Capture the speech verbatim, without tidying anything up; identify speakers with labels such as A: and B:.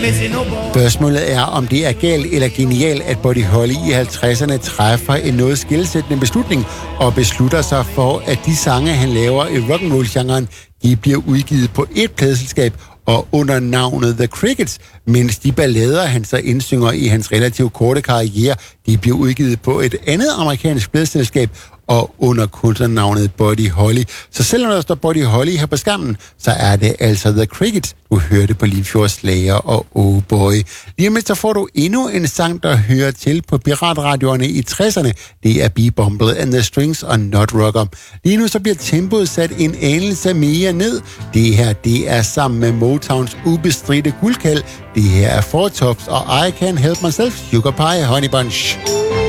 A: Spørgsmålet er, om det er galt eller genialt, at Buddy Holly i halvtredserne træffer en noget skelsættende beslutning og beslutter sig for, at de sange, han laver i rock'n'roll-genren, de bliver udgivet på et pladeselskab og under navnet The Crickets, mens de ballader, han så indsynger i hans relativt korte karriere, de bliver udgivet på et andet amerikansk pladeselskab og under kunstnernavnet Buddy Holly. Så selvom der står Buddy Holly her på skærmen, så er det altså The Crickets, du hørte på Limfjords Slager og Oh Boy. Lige om lidt, så får du endnu en sang, der hører til på piratradioerne i tresserne. Det er B-Bumble and the Strings og Not Rocker. Lige nu så bliver tempoet sat en anelse mere ned. Det her, det er sammen med Motowns ubestridte guldkald. Det her er Four Tops og I Can't Help Myself, Sugar Pie Honey Bunch.